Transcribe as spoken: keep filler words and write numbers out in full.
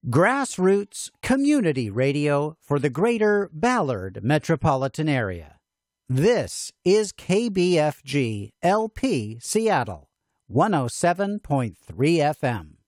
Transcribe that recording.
Grassroots community radio for the greater Ballard metropolitan area. This is K B F G L P Seattle, one oh seven point three F M.